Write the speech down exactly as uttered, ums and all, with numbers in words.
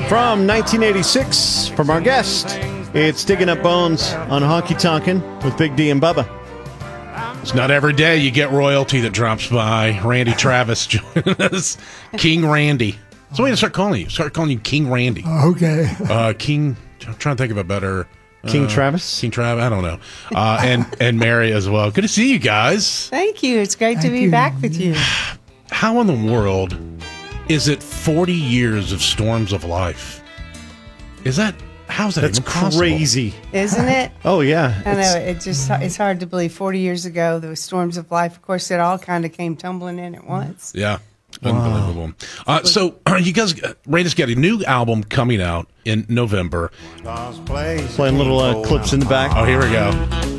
From nineteen eighty-six, from our guest, it's Digging Up Bones on Honky Tonkin' with Big D and Bubba. It's not every day you get royalty that drops by. Randy Travis joining us. King Randy. That's the way to start calling you. Start calling you King Randy. Okay. Uh, King, I'm trying to think of a better... King uh, Travis? King Travis, I don't know. Uh, and, and Mary as well. Good to see you guys. Thank you. It's great Thank to be you. back with you. How in the world is it forty years of Storms of Life? Is that... How's that That's even possible? crazy. Isn't it? Oh, yeah. I know. It's- It just it's hard to believe. forty years ago, the storms of life, of course, it all kind of came tumbling in at once. Yeah. Unbelievable. Uh, so, you guys, Randy's got a new album coming out in November. Playing little uh, clips in the back. Oh, here we go.